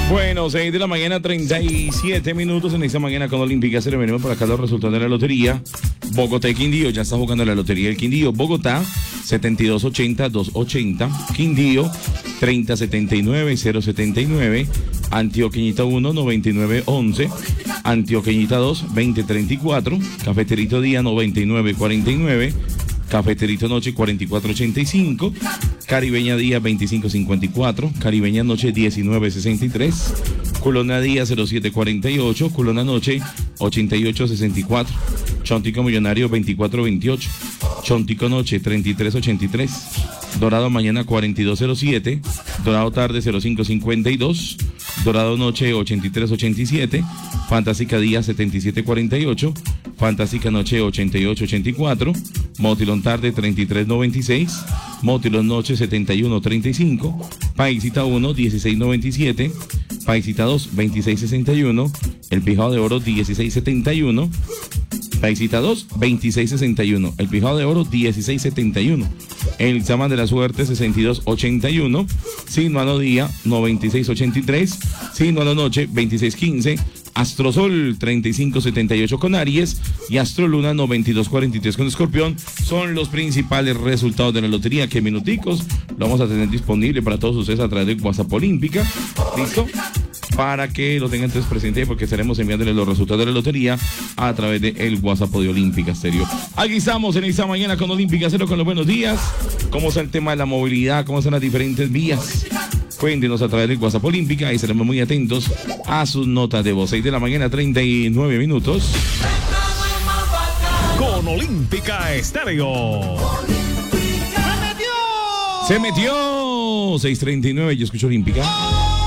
Bueno, 6 de la mañana, 37 minutos en esta mañana con Olímpica. Se le venimos por acá los resultados de la lotería. Bogotá y Quindío, ya está jugando la lotería del Quindío. Bogotá, 7280-280. Quindío, 3079-079. Antioqueñita 1, 9911. Antioqueñita 2, 2034. Cafeterito Día, 9949. Cafeterito Noche 4485, Caribeña Día 2554, Caribeña Noche 1963, Culona Día 0748, Culona Noche 8864, Chontico Millonario 2428, Chontico Noche 3383, Dorado Mañana 4207, Dorado Tarde 0552, Dorado Noche 8387, Fantástica Día 7748, Fantástica Noche 8884, Motilón Tarde 3396, Motilón Noche 7135, Paisita 1 1697, Paisita 2 2661, El Pijao de Oro 1671, Paisita 2 2661, El Pijao de Oro 1671, El Examen de la Suerte 6281, Sinuano Día 9683, Sinuano Noche 2615, Astrosol 3578 con Aries y Astroluna 9243 con Escorpión. Son los principales resultados de la lotería, que minuticos lo vamos a tener disponible para todos ustedes a través de WhatsApp Olímpica. ¿Listo? Para que lo tengan entonces presente, porque estaremos enviándoles los resultados de la lotería a través del WhatsApp de Olímpica Estéreo. Aquí estamos en esta mañana con Olímpica Estéreo, con los buenos días. ¿Cómo está el tema de la movilidad? ¿Cómo están las diferentes vías? Cuéntenos a través del WhatsApp Olímpica y estaremos muy atentos a sus notas de voz. 6 de la mañana, 39 minutos. Con Olímpica Estéreo. Se metió 6:39, yo escucho Olímpica.